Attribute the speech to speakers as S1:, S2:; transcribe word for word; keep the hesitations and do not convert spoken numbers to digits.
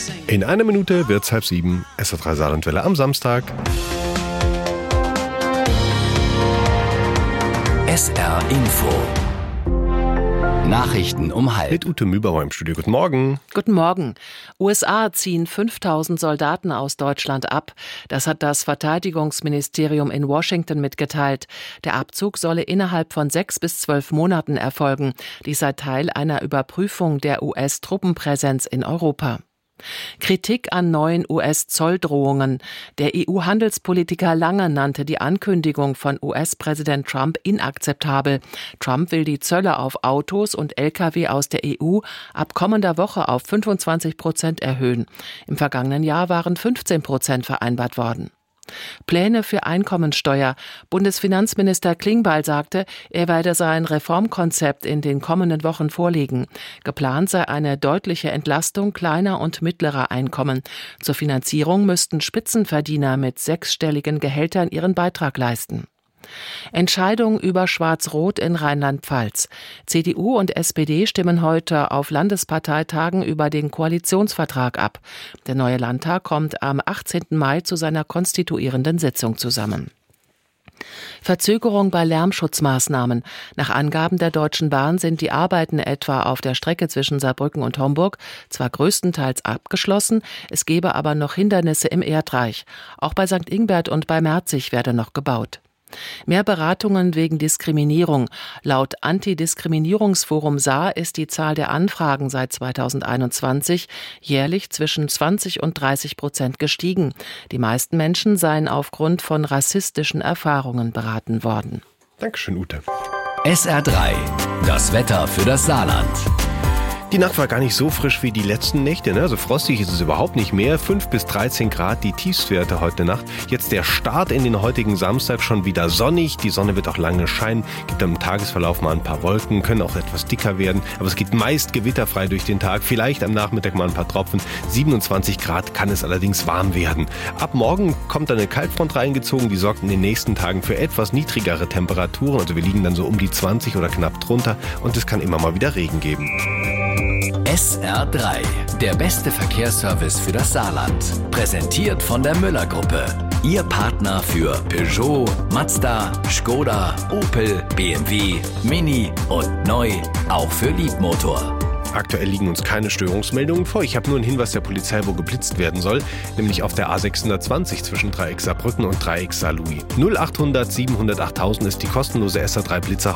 S1: In einer Minute wird's halb sieben. S R drei Saarlandwelle am Samstag.
S2: S R Info. Nachrichten um halb.
S1: Mit Ute Mühlbauer im Studio. Guten Morgen.
S3: Guten Morgen. U S A ziehen fünftausend Soldaten aus Deutschland ab. Das hat das Verteidigungsministerium in Washington mitgeteilt. Der Abzug solle innerhalb von sechs bis zwölf Monaten erfolgen. Dies sei Teil einer Überprüfung der U S-Truppenpräsenz in Europa. Kritik an neuen U S-Zolldrohungen. Der E U-Handelspolitiker Lange nannte die Ankündigung von U S-Präsident Trump inakzeptabel. Trump will die Zölle auf Autos und L K W aus der E U ab kommender Woche auf fünfundzwanzig Prozent erhöhen. Im vergangenen Jahr waren fünfzehn Prozent vereinbart worden. Pläne für Einkommensteuer. Bundesfinanzminister Klingbeil sagte, er werde sein Reformkonzept in den kommenden Wochen vorlegen. Geplant sei eine deutliche Entlastung kleiner und mittlerer Einkommen. Zur Finanzierung müssten Spitzenverdiener mit sechsstelligen Gehältern ihren Beitrag leisten. Entscheidung über Schwarz-Rot in Rheinland-Pfalz. C D U und S P D stimmen heute auf Landesparteitagen über den Koalitionsvertrag ab. Der neue Landtag kommt am achtzehnten Mai zu seiner konstituierenden Sitzung zusammen. Verzögerung bei Lärmschutzmaßnahmen. Nach Angaben der Deutschen Bahn sind die Arbeiten etwa auf der Strecke zwischen Saarbrücken und Homburg zwar größtenteils abgeschlossen, es gebe aber noch Hindernisse im Erdreich. Auch bei Sankt Ingbert und bei Merzig werde noch gebaut. Mehr Beratungen wegen Diskriminierung. Laut Antidiskriminierungsforum Saar ist die Zahl der Anfragen seit zweitausendeinundzwanzig jährlich zwischen zwanzig und dreißig Prozent gestiegen. Die meisten Menschen seien aufgrund von rassistischen Erfahrungen beraten worden.
S1: Dankeschön, Ute.
S2: S R drei. Das Wetter für das Saarland.
S1: Die Nacht war gar nicht so frisch wie die letzten Nächte, ne? Also frostig ist es überhaupt nicht mehr. fünf bis dreizehn Grad die Tiefstwerte heute Nacht. Jetzt der Start in den heutigen Samstag, schon wieder sonnig. Die Sonne wird auch lange scheinen. Gibt im Tagesverlauf mal ein paar Wolken, können auch etwas dicker werden. Aber es geht meist gewitterfrei durch den Tag. Vielleicht am Nachmittag mal ein paar Tropfen. siebenundzwanzig Grad kann es allerdings warm werden. Ab morgen kommt eine Kaltfront reingezogen. Die sorgt in den nächsten Tagen für etwas niedrigere Temperaturen. Also wir liegen dann so um die zwanzig oder knapp drunter. Und es kann immer mal wieder Regen geben.
S2: S R drei, der beste Verkehrsservice für das Saarland. Präsentiert von der Müller-Gruppe. Ihr Partner für Peugeot, Mazda, Skoda, Opel, B M W, Mini und neu, auch für Liebmotor.
S1: Aktuell liegen uns keine Störungsmeldungen vor. Ich habe nur einen Hinweis der Polizei, wo geblitzt werden soll, nämlich auf der A sechshundertzwanzig zwischen Dreieck Saarbrücken und Dreieck Saarlouis. null achthundert siebenhundert achttausend ist die kostenlose S R drei Blitzer